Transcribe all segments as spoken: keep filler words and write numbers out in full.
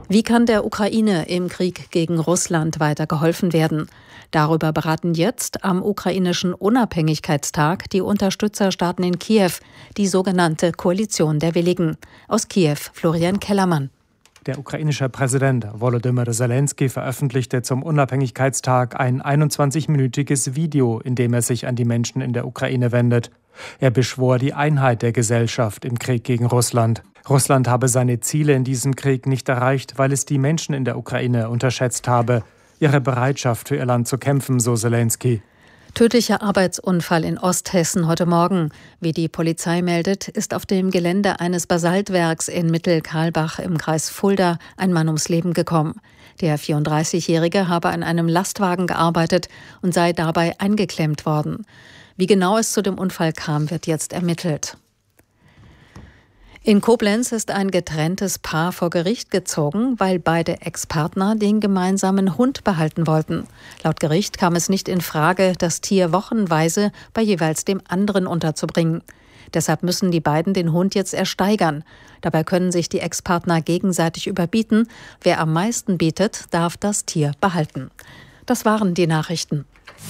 Wie kann der Ukraine im Krieg gegen Russland weiter geholfen werden? Darüber beraten jetzt am ukrainischen Unabhängigkeitstag die Unterstützerstaaten in Kiew, die sogenannte Koalition der Willigen. Aus Kiew, Florian Kellermann. Der ukrainische Präsident Volodymyr Zelensky veröffentlichte zum Unabhängigkeitstag ein einundzwanzigminütiges Video, in dem er sich an die Menschen in der Ukraine wendet. Er beschwor die Einheit der Gesellschaft im Krieg gegen Russland. Russland habe seine Ziele in diesem Krieg nicht erreicht, weil es die Menschen in der Ukraine unterschätzt habe. Ihre Bereitschaft für ihr Land zu kämpfen, so Zelensky. Tödlicher Arbeitsunfall in Osthessen heute Morgen. Wie die Polizei meldet, ist auf dem Gelände eines Basaltwerks in Mittelkarlbach im Kreis Fulda ein Mann ums Leben gekommen. Der vierunddreißigjährige habe an einem Lastwagen gearbeitet und sei dabei eingeklemmt worden. Wie genau es zu dem Unfall kam, wird jetzt ermittelt. In Koblenz ist ein getrenntes Paar vor Gericht gezogen, weil beide Ex-Partner den gemeinsamen Hund behalten wollten. Laut Gericht kam es nicht in Frage, das Tier wochenweise bei jeweils dem anderen unterzubringen. Deshalb müssen die beiden den Hund jetzt ersteigern. Dabei können sich die Ex-Partner gegenseitig überbieten. Wer am meisten bietet, darf das Tier behalten. Das waren die Nachrichten.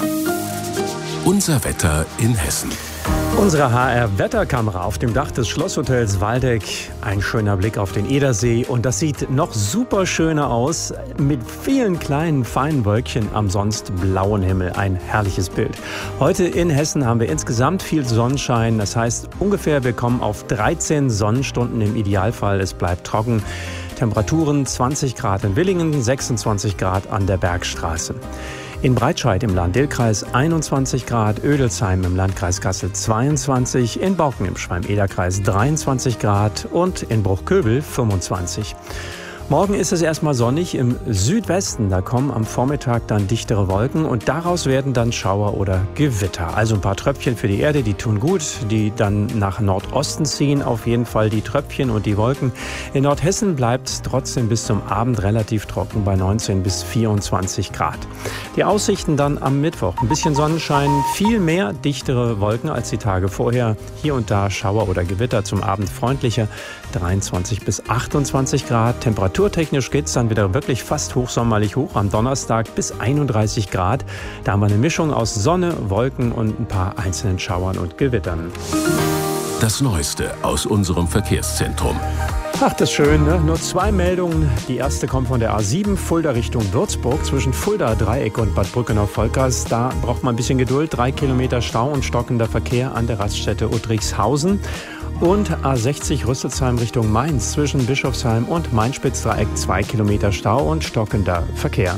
Unser Wetter in Hessen. Unsere H R-Wetterkamera auf dem Dach des Schlosshotels Waldeck. Ein schöner Blick auf den Edersee. Und das sieht noch super schöner aus mit vielen kleinen, feinen Wölkchen am sonst blauen Himmel. Ein herrliches Bild. Heute in Hessen haben wir insgesamt viel Sonnenschein. Das heißt ungefähr, wir kommen auf dreizehn Sonnenstunden im Idealfall. Es bleibt trocken. Temperaturen zwanzig Grad in Willingen, sechsundzwanzig Grad an der Bergstraße. In Breitscheid im Land Dill-Kreis einundzwanzig Grad, Ödelsheim im Landkreis Kassel zweiundzwanzig, in Borken im Schwalm-Eder-Kreis dreiundzwanzig Grad und in Bruchköbel fünfundzwanzig. Morgen ist es erstmal sonnig im Südwesten. Da kommen am Vormittag dann dichtere Wolken und daraus werden dann Schauer oder Gewitter. Also ein paar Tröpfchen für die Erde, die tun gut, die dann nach Nordosten ziehen. Auf jeden Fall die Tröpfchen und die Wolken. In Nordhessen bleibt es trotzdem bis zum Abend relativ trocken bei neunzehn bis vierundzwanzig Grad. Die Aussichten dann am Mittwoch. Ein bisschen Sonnenschein, viel mehr dichtere Wolken als die Tage vorher. Hier und da Schauer oder Gewitter, zum Abend freundlicher. dreiundzwanzig bis achtundzwanzig Grad. Temperaturtechnisch geht es dann wieder wirklich fast hochsommerlich hoch. Am Donnerstag bis einunddreißig Grad. Da haben wir eine Mischung aus Sonne, Wolken und ein paar einzelnen Schauern und Gewittern. Das Neueste aus unserem Verkehrszentrum. Ach, das ist schön, ne? Nur zwei Meldungen. Die erste kommt von der A sieben, Fulda Richtung Würzburg, zwischen Fulda Dreieck und Bad Brückenau-Volkers. Da braucht man ein bisschen Geduld. Drei Kilometer Stau und stockender Verkehr an der Raststätte Uttrichshausen. Und A sechzig Rüsselsheim Richtung Mainz, zwischen Bischofsheim und Main-Spitz-Dreieck, zwei Kilometer Stau und stockender Verkehr.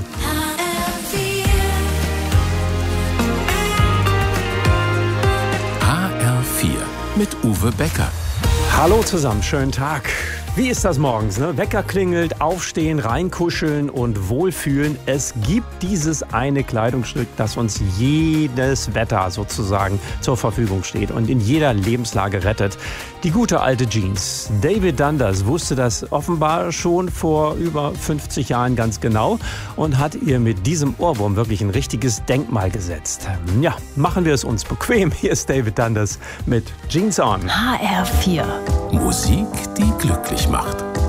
H R vier mit Uwe Becker. Hallo zusammen, schönen Tag. Wie ist das morgens? Ne? Wecker klingelt, aufstehen, reinkuscheln und wohlfühlen. Es gibt dieses eine Kleidungsstück, das uns jedes Wetter sozusagen zur Verfügung steht und in jeder Lebenslage rettet. Die gute alte Jeans. David Dundas wusste das offenbar schon vor über fünfzig Jahren ganz genau und hat ihr mit diesem Ohrwurm wirklich ein richtiges Denkmal gesetzt. Ja, machen wir es uns bequem. Hier ist David Dundas mit Jeans On. H R vier. Musik, die glücklich macht.